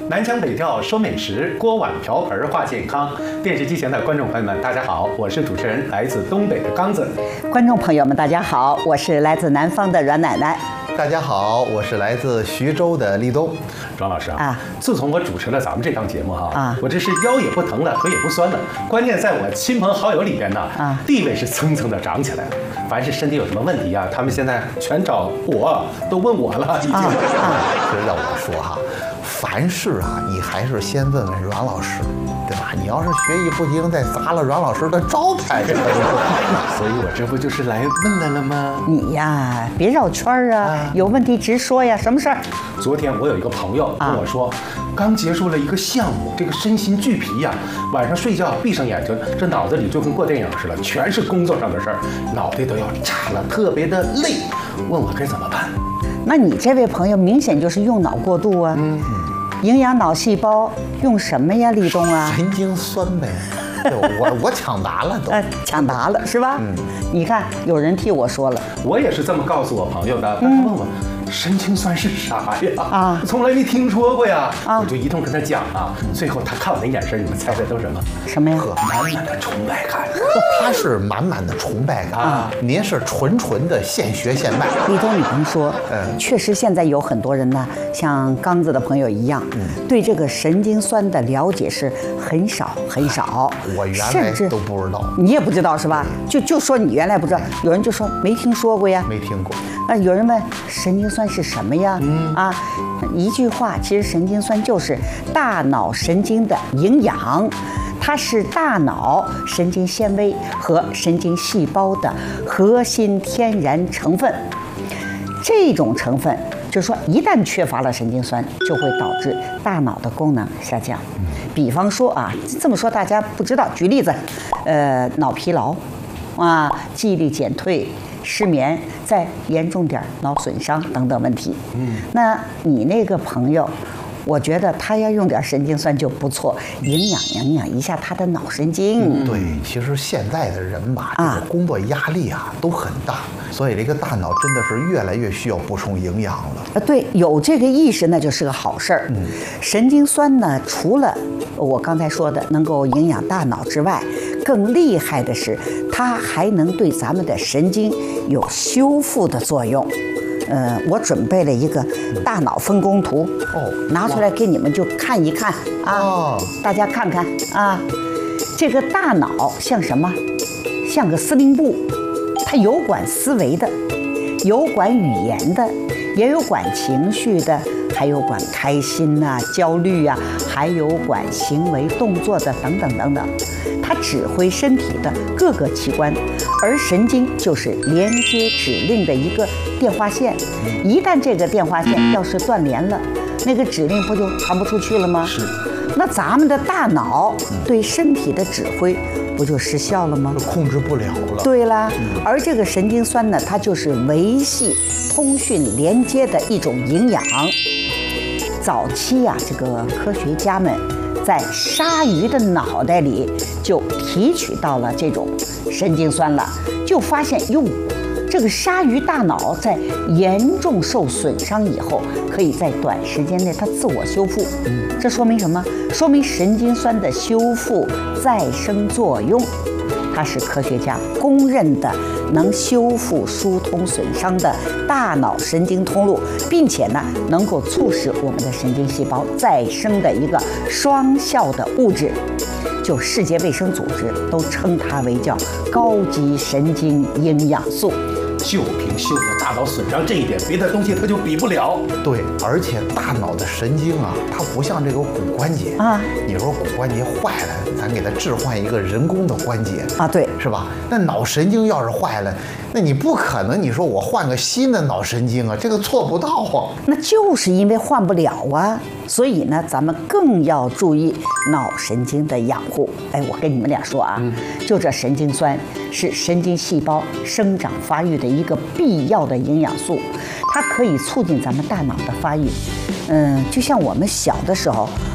南腔北调说美食，锅碗瓢盆话健康。电视机前的观众朋友们，大家好，我是主持人来自东北的刚子。 观众朋友们，大家好，我是来自南方的阮奶奶。 大家好，我是来自徐州的立冬。 庄老师自从我主持了咱们这档节目我这是腰也不疼了，腿也不酸了，关键在我亲朋好友里边呢，地位是蹭蹭的涨起来了。凡是身体有什么问题他们现在全找我，都问我了，已经。 其实要我说凡事你还是先问问阮老师，对吧？你要是学艺不精，再砸了阮老师的招牌， 所以我这不就是来问来了吗？ 你呀，别绕圈有问题直说呀，什么事儿？ 昨天我有一个朋友跟我说，刚结束了一个项目，这个身心俱疲晚上睡觉闭上眼睛，这脑子里就跟过电影似的，全是工作上的事儿，脑袋都要炸了，特别的累，问我该怎么办。 那你这位朋友明显就是用脑过度营养脑细胞用什么呀？立冬神经酸呗。我抢答了都。 抢答了是吧？你看有人替我说了， 我也是这么告诉我朋友的。他问我神经酸是啥呀？从来没听说过呀。我就一通跟他讲最后他看我那眼神，你们猜猜都什么？ 什么呀？ 满满的崇拜感。 他是满满的崇拜感您是纯纯的现学现卖。 立冬，你甭说，确实现在有很多人呢，像刚子的朋友一样，对这个神经酸的了解是很少很少。 我原来都不知道。 你也不知道是吧？就说你原来不知道，有人就说没听说过呀。 没听过。 有人问神经酸是什么呀？一句话，其实神经酸就是大脑神经的营养，它是大脑神经纤维和神经细胞的核心天然成分。这种成分就是说，一旦缺乏了神经酸，就会导致大脑的功能下降。比方说这么说大家不知道，举例子，脑疲劳记忆力减退、失眠，再严重点脑损伤等等问题。那你那个朋友，我觉得他要用点神经酸就不错，营养一下他的脑神经。 对，其实现在的人这个工作压力都很大，所以这个大脑真的是越来越需要补充营养了。 对，有这个意识那就是个好事儿。神经酸呢，除了我刚才说的能够营养大脑之外，更厉害的是它还能对咱们的神经有修复的作用。我准备了一个大脑分工图，拿出来给你们就看一看大家看看这个大脑像什么？像个司令部，它有管思维的，有管语言的，也有管情绪的，还有管开心焦虑还有管行为动作的等等等等。它指挥身体的各个器官，而神经就是连接指令的一个电话线。一旦这个电话线要是断连了，那个指令不就传不出去了吗？ 是。 那咱们的大脑对身体的指挥不就失效了吗？ 控制不了了。 对啦，而这个神经酸呢，它就是维系通讯连接的一种营养。早期这个科学家们在鲨鱼的脑袋里就提取到了这种神经酸了，就发现这个鲨鱼大脑在严重受损伤以后，可以在短时间内它自我修复。这说明什么？说明神经酸的修复再生作用，它是科学家公认的能修复疏通损伤的大脑神经通路，并且呢能够促使我们的神经细胞再生的一个双效的物质。就世界卫生组织都称它为叫高级神经营养素。 就凭修复大脑损伤这一点，别的东西它就比不了。 对，而且大脑的神经它不像这个骨关节你说骨关节坏了，咱给它置换一个人工的关节对， 是吧？那脑神经要是坏了，那你不可能你说我换个新的脑神经这个做不到那就是因为换不了所以呢，咱们更要注意脑神经的养护。我跟你们俩说就这神经酸是神经细胞生长发育的一个必要的营养素，它可以促进咱们大脑的发育。就像我们小的时候，